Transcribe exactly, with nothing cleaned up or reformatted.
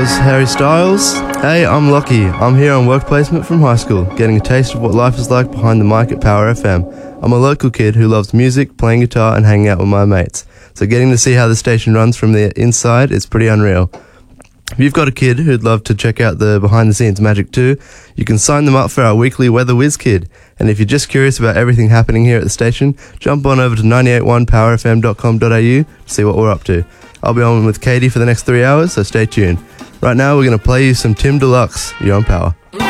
was Harry Styles. Hey, I'm Lockie. I'm here on work placement from high school, getting a taste of what life is like behind the mic at Power F M. I'm a local kid who loves music, playing guitar and hanging out with my mates. So getting to see how the station runs from the inside is pretty unreal. If you've got a kid who'd love to check out the behind-the-scenes magic too, you can sign them up for our weekly Weather Whiz Kid. And if you're just curious about everything happening here at the station, jump on over to ninety-eight point one power f m dot com dot a u to see what we're up to. I'll be on with Katie for the next three hours, so stay tuned. Right now, we're going to play you some Tim Deluxe. You're on Power.